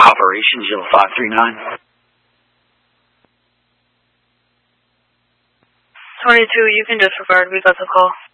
Operations Yield 539. 22, you can disregard. We got the call.